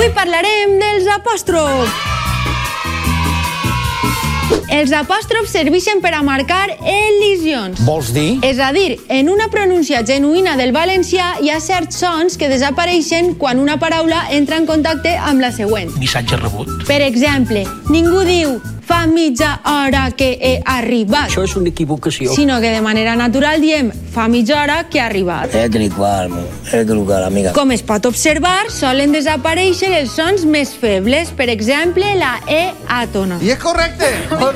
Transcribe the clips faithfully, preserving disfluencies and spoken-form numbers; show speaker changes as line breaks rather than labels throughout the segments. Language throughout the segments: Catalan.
Avui parlarem dels apòstrofs. Els apòstrofs serveixen per a marcar elisions.
Vols dir?
És a dir, en una pronúncia genuïna del valencià hi ha certs sons que desapareixen quan una paraula entra en contacte amb la següent.
Missatge rebut.
Per exemple, ningú diu fa mitja hora que he arribat.
Això és una equivocació.
Sinó que de manera natural diem fa mitja hora que ha arribat.
He clicat, he clicat, amiga.
Com es pot observar, solen desaparèixer els sons més febles, per exemple, la E àtona.
I és correcte!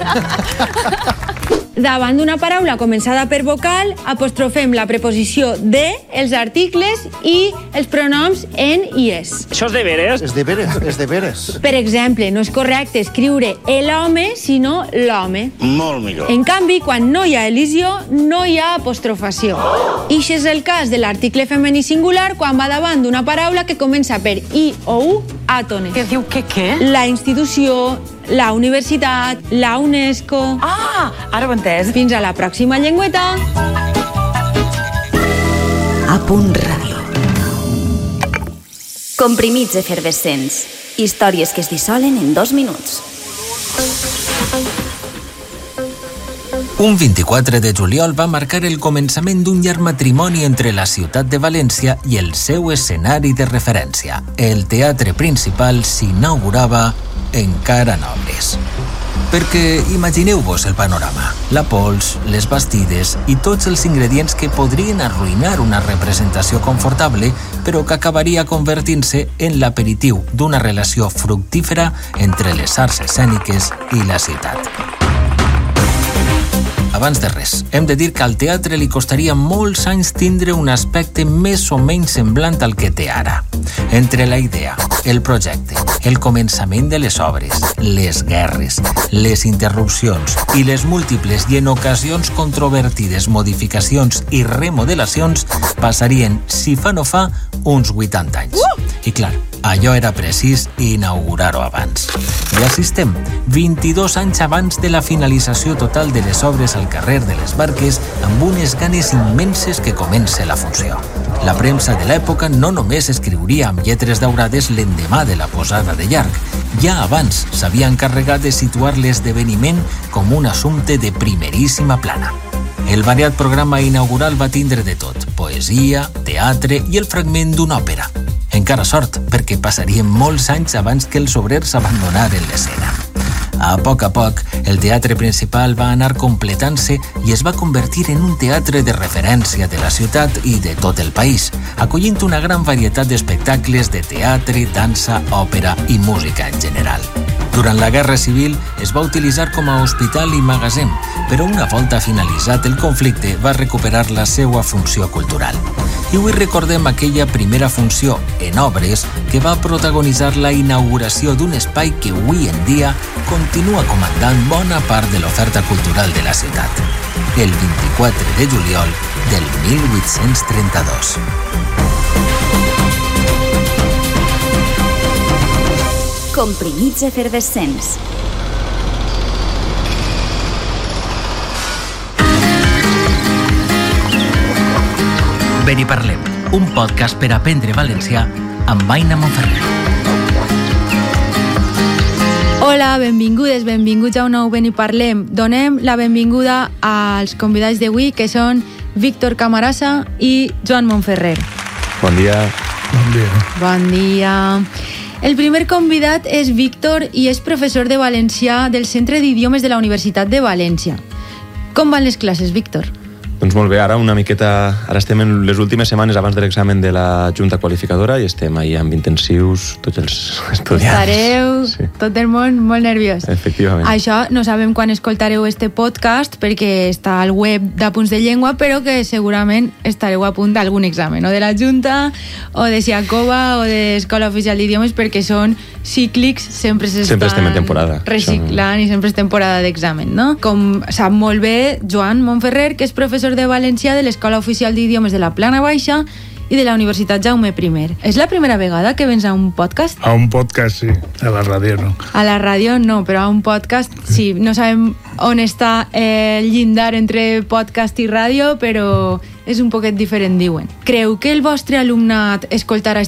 Davant d'una paraula començada per vocal, apostrofem la preposició de, els articles i els pronoms en i es.
Això és de veres?
És de veres, és de veres.
Per exemple, no és correcte escriure l'home, sinó l'home.
Molt millor.
En canvi, quan no hi ha elisió, no hi ha apostrofació. Ix és el cas de l'article femení singular quan va davant d'una paraula que comença per i o u àtone.
Què diu que què?
La institució, la universitat, la UNESCO...
Ah, ara ho he entès.
Fins a la pròxima llengüeta.
A punt ràdio. Comprimits efervescents. Històries que es dissolen en dos minuts.
Un vint-i-quatre de juliol va marcar el començament d'un llarg matrimoni entre la ciutat de València i el seu escenari de referència. El teatre principal s'inaugurava encara en obres. Perquè imagineu-vos el panorama. La pols, les bastides i tots els ingredients que podrien arruïnar una representació confortable, però que acabaria convertint-se en l'aperitiu d'una relació fructífera entre les arts escèniques i la ciutat. Abans de res, hem de dir que al teatre li costaria molts anys tindre un aspecte més o menys semblant al que té ara. Entre la idea, el projecte, el començament de les obres, les guerres, les interrupcions i les múltiples i en ocasions controvertides modificacions i remodelacions passarien, si fa no fa, uns vuitanta anys. I clar, allò era precís inaugurar-ho abans. I així estem, vint-i-dos anys abans de la finalització total de les obres al carrer de les Barques, amb unes ganes immenses que comence la funció. La premsa de l'època no només escriuria amb lletres daurades l'endemà de la posada de llarg, ja abans s'havia encarregat de situar l'esdeveniment com un assumpte de primeríssima plana. El variat programa inaugural va tindre de tot, poesia, teatre i el fragment d'una òpera. Encara sort, perquè passarien molts anys abans que els obrers abandonaren l'escena. A poc a poc, el teatre principal va anar completant-se i es va convertir en un teatre de referència de la ciutat i de tot el país, acollint una gran varietat d'espectacles de teatre, dansa, òpera i música en general. Durant la Guerra Civil es va utilitzar com a hospital i magatzem, però una volta finalitzat el conflicte va recuperar la seva funció cultural. I avui recordem aquella primera funció en obres que va protagonitzar la inauguració d'un espai que avui en dia continua comandant bona part de l'oferta cultural de la ciutat. El vint-i-quatre de juliol del mil vuit-cents trenta-dos.
Comprimits efervescents.
Ben hi parlem, un podcast per aprendre valencià amb Aina Monferrer.
Hola, benvingudes, benvinguts a un nou Ben hi parlem. Donem la benvinguda als convidats d'avui, que són Víctor Camarasa i Joan Monferrer.
Bon dia.
Bon dia.
Bon dia. El primer convidat és Víctor i és professor de valencià del Centre d'Idiomes de la Universitat de València. Com van les classes, Víctor?
Doncs molt bé, ara una miqueta... Ara estem en les últimes setmanes abans de l'examen de la Junta Qualificadora i estem ahí amb intensius, tots els estudiants.
Estareu, sí. Tot el món, molt nerviós.
Efectivament.
Això no sabem quan escoltareu este podcast perquè està al web d'Apunts de Llengua, però que segurament estareu a punt d'algun examen, o de la Junta, o de Siacova, o de Escola Oficial d'Idiomes, perquè són cíclics, sempre s'estan
sempre estem en temporada.
reciclant Som... i sempre és temporada d'examen, no? Com sap molt bé Joan Monferrer, que és professor de valencià de l'Escola Oficial d'Idiomes de la Plana Baixa i de la Universitat Jaume I. És la primera vegada que vens a un podcast?
A un podcast, sí. A la ràdio, no.
A la ràdio, no, però a un podcast, sí. No sabem on està el llindar entre podcast i ràdio, però és un poquet diferent, diuen. Creu que el vostre alumnat escoltarà